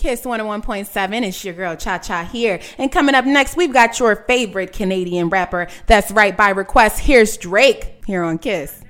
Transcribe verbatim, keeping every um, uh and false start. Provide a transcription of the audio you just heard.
Kiss one oh one point seven. It's your girl Cha Cha here. And coming up next, we've got your favorite Canadian rapper. That's right, by request. Here's Drake here on Kiss.